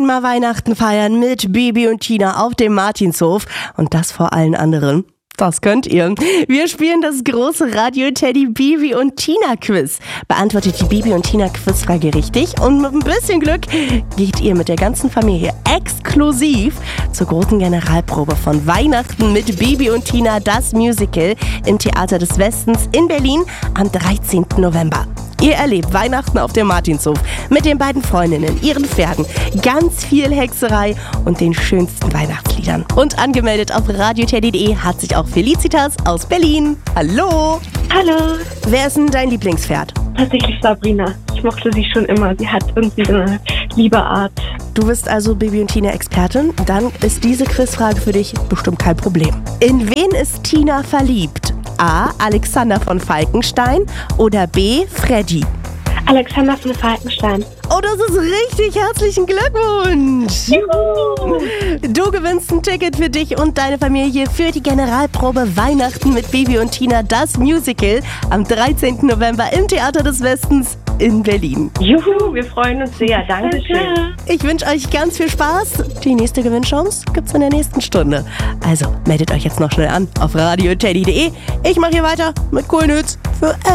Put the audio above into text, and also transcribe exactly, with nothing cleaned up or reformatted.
Einmal Weihnachten feiern mit Bibi und Tina auf dem Martinshof und das vor allen anderen. Das könnt ihr. Wir spielen das große Radio-Teddy Bibi und Tina Quiz. Beantwortet die Bibi und Tina Quizfrage richtig und mit ein bisschen Glück geht ihr mit der ganzen Familie exklusiv zur großen Generalprobe von Weihnachten mit Bibi und Tina, das Musical im Theater des Westens in Berlin am dreizehnten November. Ihr erlebt Weihnachten auf dem Martinshof mit den beiden Freundinnen, ihren Pferden, ganz viel Hexerei und den schönsten Weihnachtsliedern. Und angemeldet auf radioteddy punkt de hat sich auch Felicitas aus Berlin. Hallo! Hallo! Wer ist denn dein Lieblingspferd? Tatsächlich Sabrina. Ich mochte sie schon immer. Sie hat irgendwie so eine liebe Art. Du bist also Bibi und Tina Expertin. Dann ist diese Quizfrage für dich bestimmt kein Problem. In wen ist Tina verliebt? A. Alexander von Falkenstein oder B. Freddy? Alexander von Falkenstein. Oh, das ist richtig. Herzlichen Glückwunsch. Juhu. Du gewinnst ein Ticket für dich und deine Familie für die Generalprobe Weihnachten mit Bibi und Tina, das Musical, am dreizehnten November im Theater des Westens in Berlin. Juhu, wir freuen uns sehr. Dankeschön. Ich wünsche euch ganz viel Spaß. Die nächste Gewinnchance gibt's in der nächsten Stunde. Also meldet euch jetzt noch schnell an auf radioteddy punkt de. Ich mache hier weiter mit coolen Hits für